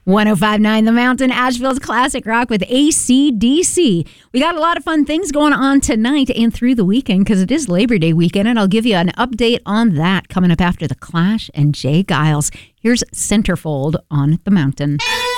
105.9 The Mountain, Asheville's classic rock with AC/DC. We got a lot of fun things going on tonight and through the weekend because it is Labor Day weekend, and I'll give you an update on that coming up after The Clash and Jay Giles. Here's Centerfold on The Mountain.